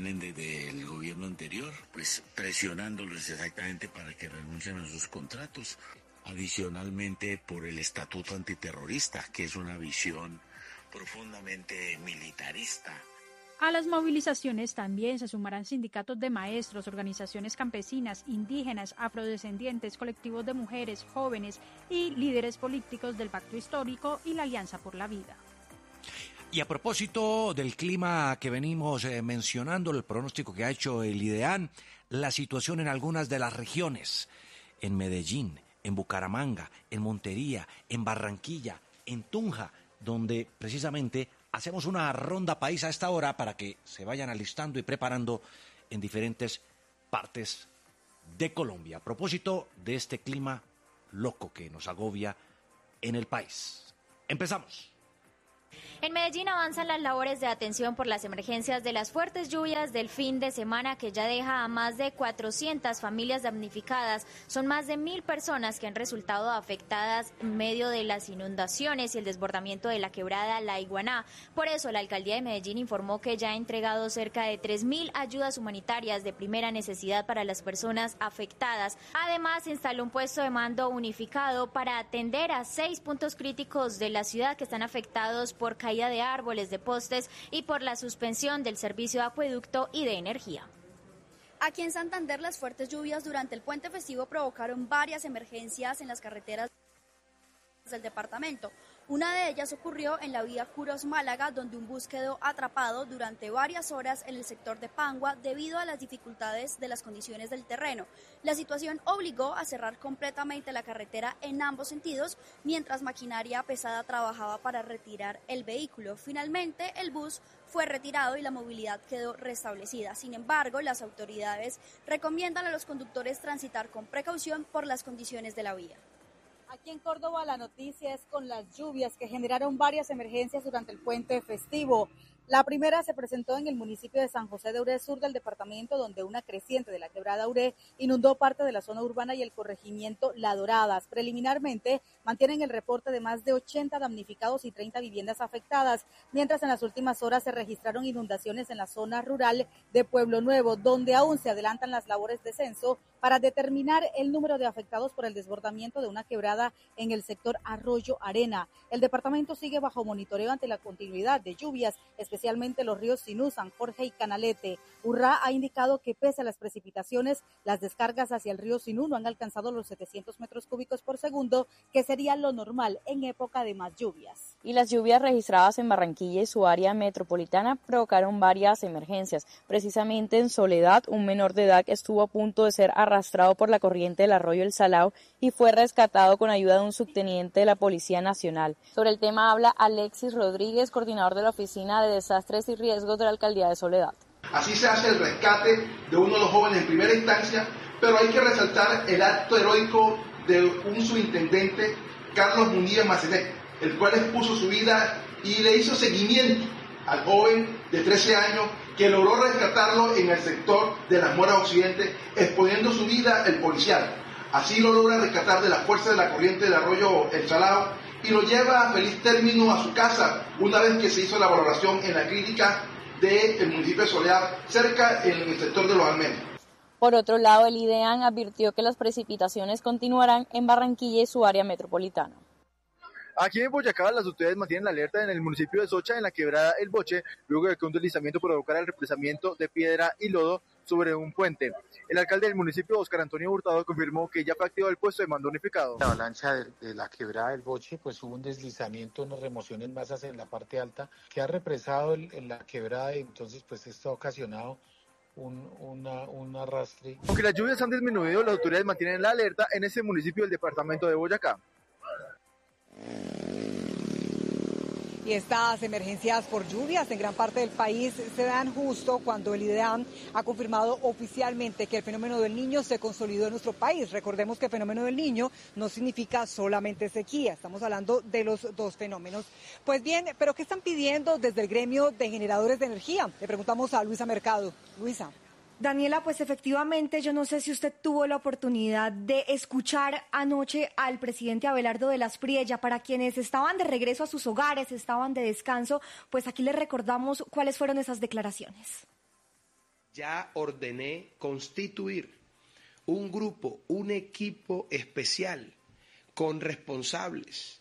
gobierno anterior, pues presionándolos exactamente para que renuncien a sus contratos. Adicionalmente por el estatuto antiterrorista, que es una visión profundamente militarista. A las movilizaciones también se sumarán sindicatos de maestros, organizaciones campesinas, indígenas, afrodescendientes, colectivos de mujeres, jóvenes y líderes políticos del Pacto Histórico y la Alianza por la Vida. Y a propósito del clima que venimos mencionando, el pronóstico que ha hecho el IDEAN, la situación en algunas de las regiones, en Medellín, en Bucaramanga, en Montería, en Barranquilla, en Tunja, donde precisamente hacemos una ronda país a esta hora para que se vayan alistando y preparando en diferentes partes de Colombia. A propósito de este clima loco que nos agobia en el país. Empezamos. En Medellín avanzan las labores de atención por las emergencias de las fuertes lluvias del fin de semana que ya deja a más de 400 familias damnificadas. Son más de 1.000 personas que han resultado afectadas en medio de las inundaciones y el desbordamiento de la quebrada La Iguaná. Por eso la alcaldía de Medellín informó que ya ha entregado cerca de 3.000 ayudas humanitarias de primera necesidad para las personas afectadas. Además, instaló un puesto de mando unificado para atender a 6 puntos críticos de la ciudad que están afectados por caída de árboles, de postes y por la suspensión del servicio de acueducto y de energía. Aquí en Santander, las fuertes lluvias durante el puente festivo provocaron varias emergencias en las carreteras del departamento. Una de ellas ocurrió en la vía Curos-Málaga, donde un bus quedó atrapado durante varias horas en el sector de Pangua debido a las dificultades de las condiciones del terreno. La situación obligó a cerrar completamente la carretera en ambos sentidos, mientras maquinaria pesada trabajaba para retirar el vehículo. Finalmente, el bus fue retirado y la movilidad quedó restablecida. Sin embargo, las autoridades recomiendan a los conductores transitar con precaución por las condiciones de la vía. Aquí en Córdoba la noticia es con las lluvias que generaron varias emergencias durante el puente festivo. La primera se presentó en el municipio de San José de Uré, sur del departamento, donde una creciente de la quebrada Uré inundó parte de la zona urbana y el corregimiento La Doradas. Preliminarmente mantienen el reporte de más de 80 damnificados y 30 viviendas afectadas, mientras en las últimas horas se registraron inundaciones en la zona rural de Pueblo Nuevo, donde aún se adelantan las labores de censo para determinar el número de afectados por el desbordamiento de una quebrada en el sector Arroyo Arena. El departamento sigue bajo monitoreo ante la continuidad de lluvias, especialmente los ríos Sinú, San Jorge y Canalete. Urrá ha indicado que pese a las precipitaciones, las descargas hacia el río Sinú no han alcanzado los 700 metros cúbicos por segundo, que sería lo normal en época de más lluvias. Y las lluvias registradas en Barranquilla y su área metropolitana provocaron varias emergencias. Precisamente en Soledad, un menor de edad estuvo a punto de ser arrastrado por la corriente del arroyo El Salao y fue rescatado con ayuda de un subteniente de la Policía Nacional. Sobre el tema habla Alexis Rodríguez, coordinador de la Oficina de Desastres y Riesgos de la Alcaldía de Soledad. Así se hace el rescate de uno de los jóvenes en primera instancia, pero hay que resaltar el acto heroico de un subintendente, Carlos Munilla Macedec, el cual expuso su vida y le hizo seguimiento al joven de 13 años que logró rescatarlo en el sector de las Moras Occidente, exponiendo su vida el policial. Así lo logra rescatar de la fuerza de la corriente del arroyo El Salao y lo lleva a feliz término a su casa, una vez que se hizo la valoración en la clínica del municipio de Soledad, cerca en el sector de Los Almenas. Por otro lado, el IDEAN advirtió que las precipitaciones continuarán en Barranquilla y su área metropolitana. Aquí en Boyacá, las autoridades mantienen la alerta en el municipio de Socha, en la quebrada El Boche, luego de que un deslizamiento provocara el represamiento de piedra y lodo sobre un puente. El alcalde del municipio, Oscar Antonio Hurtado, confirmó que ya fue activado el puesto de mando unificado. La avalancha de la quebrada del Boche, pues hubo un deslizamiento, unas remociones masas en la parte alta que ha represado en la quebrada y entonces pues esto ha ocasionado un arrastre. Aunque las lluvias han disminuido, las autoridades mantienen la alerta en ese municipio del departamento de Boyacá. Y estas emergencias por lluvias en gran parte del país se dan justo cuando el IDEAM ha confirmado oficialmente que el fenómeno del Niño se consolidó en nuestro país. Recordemos que el fenómeno del Niño no significa solamente sequía, estamos hablando de los dos fenómenos. Pues bien, ¿pero qué están pidiendo desde el gremio de generadores de energía? Le preguntamos a Luisa Mercado. Luisa. Daniela, pues efectivamente, yo no sé si usted tuvo la oportunidad de escuchar anoche al presidente Abelardo de las Priella. Para quienes estaban de regreso a sus hogares, estaban de descanso, pues aquí les recordamos cuáles fueron esas declaraciones. Ya ordené constituir un grupo, un equipo especial con responsables,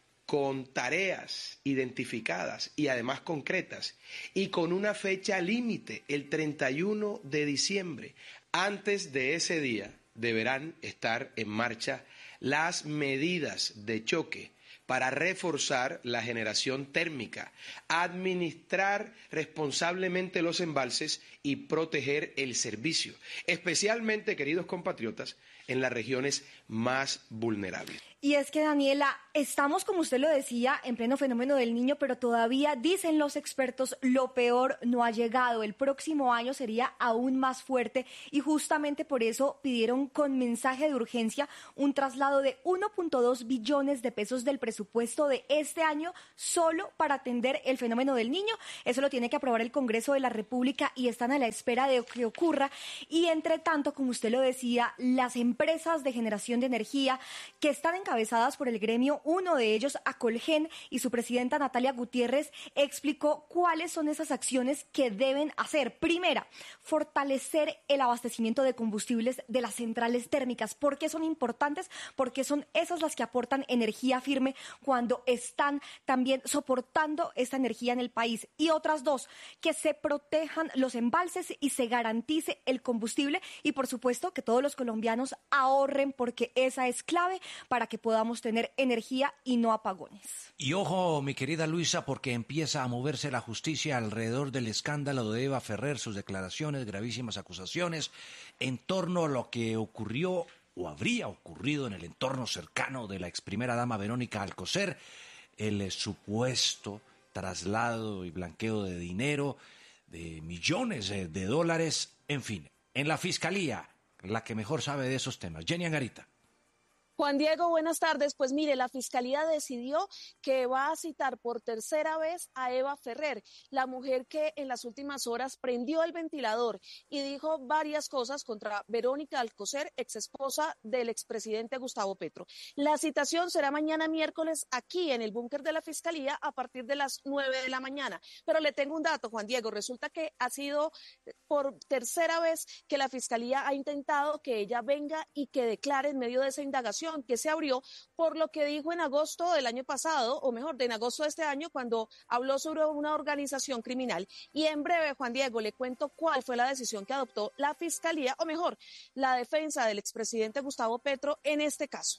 con tareas identificadas y además concretas, y con una fecha límite, el 31 de diciembre. Antes de ese día deberán estar en marcha las medidas de choque para reforzar la generación térmica, administrar responsablemente los embalses y proteger el servicio, especialmente, queridos compatriotas, en las regiones más vulnerables. Y es que, Daniela, estamos, como usted lo decía, en pleno fenómeno del Niño, pero todavía, dicen los expertos, lo peor no ha llegado. El próximo año sería aún más fuerte y justamente por eso pidieron con mensaje de urgencia un traslado de 1.2 billones de pesos del presupuesto de este año solo para atender el fenómeno del Niño. Eso lo tiene que aprobar el Congreso de la República y están a la espera de que ocurra. Y entre tanto, como usted lo decía, las empresas de generación de energía que están encabezadas por el gremio, uno de ellos, Acolgen, y su presidenta Natalia Gutiérrez, explicó cuáles son esas acciones que deben hacer. Primera, fortalecer el abastecimiento de combustibles de las centrales térmicas. ¿Por qué son importantes? Porque son esas las que aportan energía firme cuando están también soportando esta energía en el país. Y otras dos, que se protejan los embalses y se garantice el combustible y, por supuesto, que todos los colombianos ahorren, porque esa es clave para que podamos tener energía y no apagones. Y ojo, mi querida Luisa, porque empieza a moverse la justicia alrededor del escándalo de Eva Ferrer, sus declaraciones, gravísimas acusaciones en torno a lo que ocurrió o habría ocurrido en el entorno cercano de la ex primera dama Verónica Alcocer, el supuesto traslado y blanqueo de dinero, de millones de dólares, en fin, en la Fiscalía, la que mejor sabe de esos temas. Jenny Angarita. Juan Diego, buenas tardes. Pues mire, la Fiscalía decidió que va a citar por tercera vez a Eva Ferrer, la mujer que en las últimas horas prendió el ventilador y dijo varias cosas contra Verónica Alcocer, exesposa del expresidente Gustavo Petro. La citación será mañana miércoles aquí en el búnker de la Fiscalía a partir de las 9 de la mañana. Pero le tengo un dato, Juan Diego. Resulta que ha sido por tercera vez que la Fiscalía ha intentado que ella venga y que declare en medio de esa indagación que se abrió por lo que dijo en agosto del año pasado, o mejor, en agosto de este año, cuando habló sobre una organización criminal. Y en breve, Juan Diego, le cuento cuál fue la decisión que adoptó la Fiscalía, o mejor, la defensa del expresidente Gustavo Petro en este caso.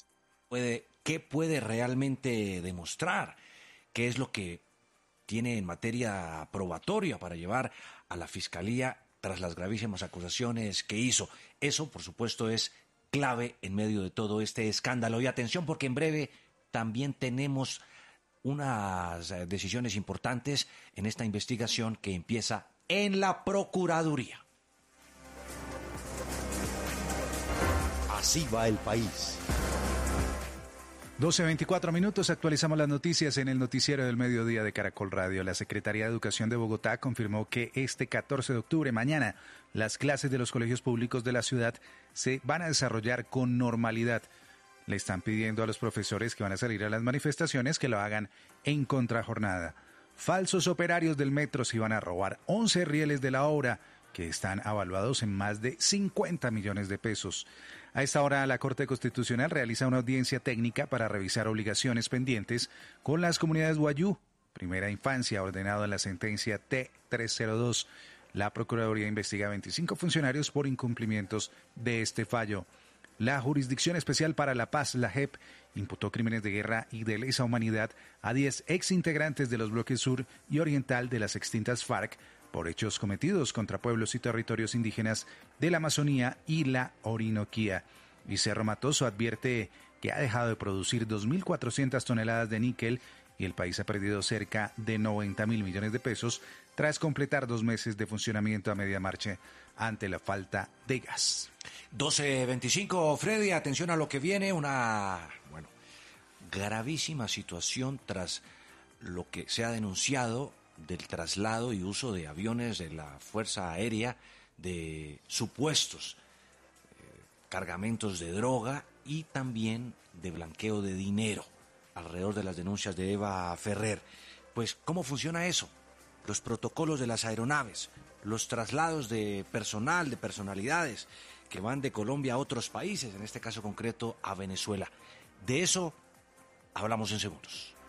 ¿Qué puede realmente demostrar? ¿Qué es lo que tiene en materia probatoria para llevar a la Fiscalía tras las gravísimas acusaciones que hizo? Eso, por supuesto, es clave en medio de todo este escándalo. Y atención, porque en breve también tenemos unas decisiones importantes en esta investigación que empieza en la Procuraduría. Así va el país. 12:24, actualizamos las noticias en el noticiero del mediodía de Caracol Radio. La Secretaría de Educación de Bogotá confirmó que este 14 de octubre, mañana, las clases de los colegios públicos de la ciudad se van a desarrollar con normalidad. Le están pidiendo a los profesores que van a salir a las manifestaciones que lo hagan en contrajornada. Falsos operarios del metro se iban a robar 11 rieles de la hora, que están avaluados en más de 50 millones de pesos. A esta hora, la Corte Constitucional realiza una audiencia técnica para revisar obligaciones pendientes con las comunidades Wayuu, primera infancia, ordenado en la sentencia T-302. La Procuraduría investiga a 25 funcionarios por incumplimientos de este fallo. La Jurisdicción Especial para la Paz, la JEP, imputó crímenes de guerra y de lesa humanidad a 10 exintegrantes de los bloques sur y oriental de las extintas FARC por hechos cometidos contra pueblos y territorios indígenas de la Amazonía y la Orinoquía. Y Cerro Matoso advierte que ha dejado de producir 2.400 toneladas de níquel y el país ha perdido cerca de 90.000 millones de pesos tras completar 2 meses de funcionamiento a media marcha ante la falta de gas. 12:25, Freddy, atención a lo que viene, una gravísima situación tras lo que se ha denunciado del traslado y uso de aviones de la Fuerza Aérea de supuestos cargamentos de droga y también de blanqueo de dinero alrededor de las denuncias de Eva Ferrer. Pues, ¿cómo funciona eso? Los protocolos de las aeronaves, los traslados de personal, de personalidades que van de Colombia a otros países, en este caso concreto a Venezuela. De eso hablamos en segundos.